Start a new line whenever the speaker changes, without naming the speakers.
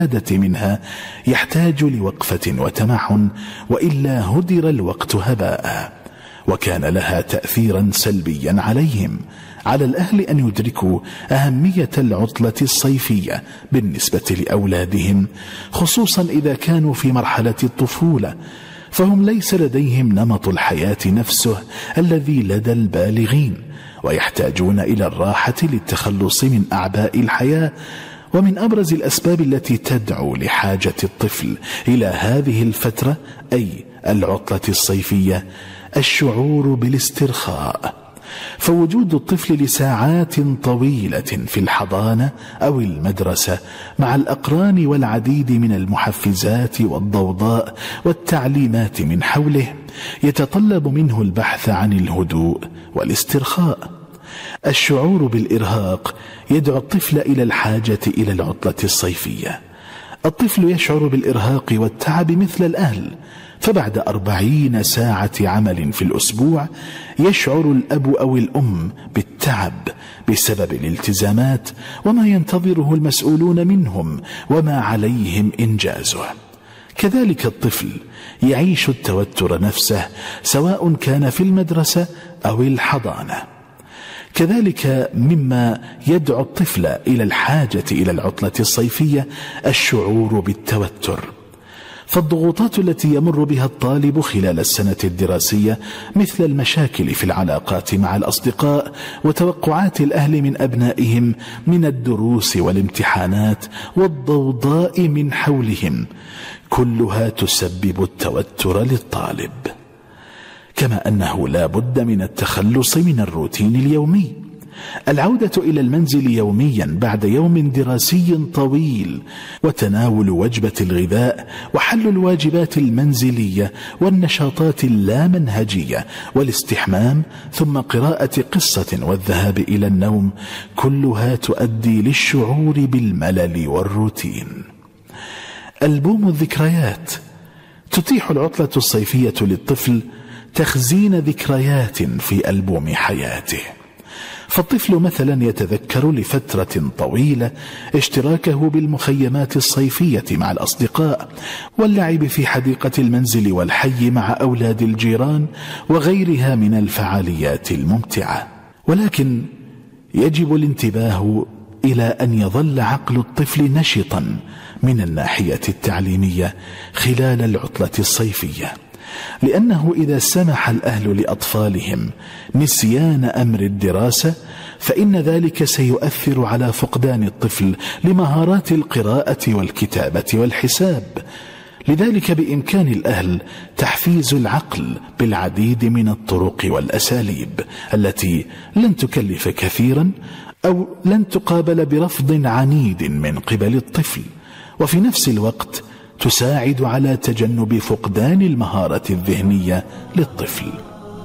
منها يحتاج لوقفة وتمعن، وإلا هدر الوقت هباء. وكان لها تأثيرا سلبيا عليهم، على الأهل أن يدركوا أهمية العطلة الصيفية بالنسبة لأولادهم، خصوصا إذا كانوا في مرحلة الطفولة، فهم ليس لديهم نمط الحياة نفسه الذي لدى البالغين، ويحتاجون إلى الراحة للتخلص من أعباء الحياة. ومن أبرز الأسباب التي تدعو لحاجة الطفل إلى هذه الفترة أي العطلة الصيفية الشعور بالاسترخاء، فوجود الطفل لساعات طويلة في الحضانة أو المدرسة مع الأقران والعديد من المحفزات والضوضاء والتعليمات من حوله يتطلب منه البحث عن الهدوء والاسترخاء. الشعور بالإرهاق يدعو الطفل إلى الحاجة إلى العطلة الصيفية. الطفل يشعر بالإرهاق والتعب مثل الأهل، فبعد 40 ساعة عمل في الأسبوع يشعر الأب أو الأم بالتعب بسبب الالتزامات وما ينتظره المسؤولون منهم وما عليهم إنجازه. كذلك الطفل يعيش التوتر نفسه سواء كان في المدرسة أو الحضانة. كذلك مما يدعو الطفل إلى الحاجة إلى العطلة الصيفية الشعور بالتوتر، فالضغوطات التي يمر بها الطالب خلال السنة الدراسية مثل المشاكل في العلاقات مع الأصدقاء وتوقعات الأهل من أبنائهم من الدروس والامتحانات والضوضاء من حولهم، كلها تسبب التوتر للطالب. كما أنه لا بد من التخلص من الروتين اليومي، العودة إلى المنزل يوميا بعد يوم دراسي طويل، وتناول وجبة الغذاء وحل الواجبات المنزلية والنشاطات اللامنهجية والاستحمام ثم قراءة قصة والذهاب إلى النوم، كلها تؤدي للشعور بالملل والروتين. ألبوم الذكريات تتيح العطلة الصيفية للطفل تخزين ذكريات في ألبوم حياته، فالطفل مثلا يتذكر لفترة طويلة اشتراكه بالمخيمات الصيفية مع الأصدقاء واللعب في حديقة المنزل والحي مع أولاد الجيران وغيرها من الفعاليات الممتعة. ولكن يجب الانتباه إلى أن يظل عقل الطفل نشطا من الناحية التعليمية خلال العطلة الصيفية، لأنه إذا سمح الأهل لأطفالهم نسيان أمر الدراسة فإن ذلك سيؤثر على فقدان الطفل لمهارات القراءة والكتابة والحساب. لذلك بإمكان الأهل تحفيز العقل بالعديد من الطرق والأساليب التي لن تكلف كثيرا أو لن تقابل برفض عنيد من قبل الطفل، وفي نفس الوقت تساعد على تجنب فقدان المهارة الذهنية للطفل.